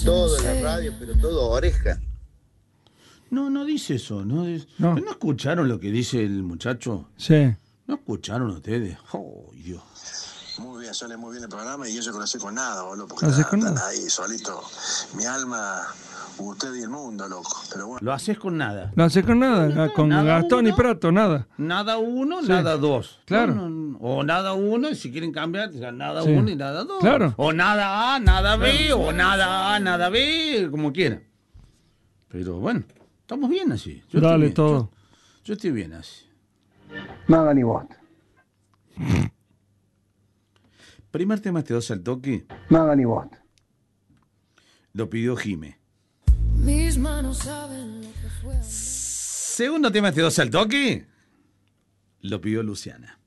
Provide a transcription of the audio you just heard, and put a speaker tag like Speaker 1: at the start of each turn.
Speaker 1: todo en la radio, pero todo oreja.
Speaker 2: No dice eso. No.
Speaker 3: No.
Speaker 2: ¿No escucharon lo que dice el muchacho?
Speaker 3: Sí.
Speaker 2: ¿No escucharon ustedes? Oh, Dios.
Speaker 4: Muy bien, sale muy bien el programa y eso que no sé con nada, boludo, porque
Speaker 3: No haces con
Speaker 4: están
Speaker 3: nada.
Speaker 4: ahí solito. Mi alma, usted y el mundo, loco. Pero bueno.
Speaker 2: Lo haces con nada.
Speaker 3: No hace con nada, con
Speaker 2: Nada
Speaker 3: Gastón y
Speaker 2: uno.
Speaker 3: Prato, nada.
Speaker 2: Nada uno,
Speaker 3: Sí.
Speaker 2: nada dos.
Speaker 3: Claro.
Speaker 2: No. O nada uno, y si quieren cambiar, digan nada
Speaker 3: Sí.
Speaker 2: uno y nada dos.
Speaker 3: Claro.
Speaker 2: O nada A, nada B, o nada A, nada B, como quieran. Pero bueno, estamos bien así. Yo estoy
Speaker 3: Dale
Speaker 2: bien.
Speaker 3: todo.
Speaker 2: Yo estoy bien así.
Speaker 5: Nada ni vos.
Speaker 2: Primer tema este 2 al toque,
Speaker 5: Nada ni vos.
Speaker 2: lo pidió Jime.
Speaker 6: Mis manos saben lo que fue.
Speaker 2: Segundo tema este 2 al toque, lo pidió Luciana.